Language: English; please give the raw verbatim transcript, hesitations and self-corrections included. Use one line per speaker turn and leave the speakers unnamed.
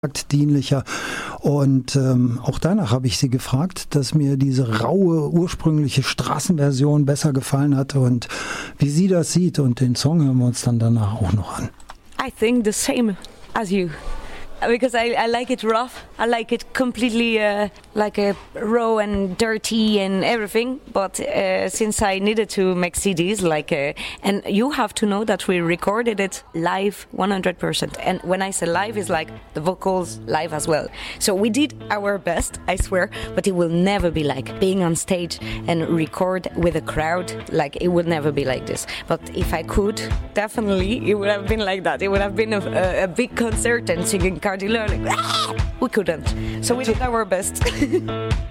dienlicher. Und ähm, auch danach habe ich sie gefragt, dass mir diese raue, ursprüngliche Straßenversion besser gefallen hat und wie sie das sieht. Und den Song hören wir uns dann danach auch noch an.
I think the same as you. Because I, I like it rough, I like it completely uh, like a raw and dirty and everything. But uh, since I needed to make C Ds, like, uh, and you have to know that we recorded it live one hundred percent. And when I say live, it's like the vocals live as well. So we did our best, I swear, but it will never be like being on stage and record with a crowd. Like, it would never be like this. But if I could, definitely it would have been like that. It would have been a, a, a big concert and singing. Like, ah! We couldn't, so we did our best.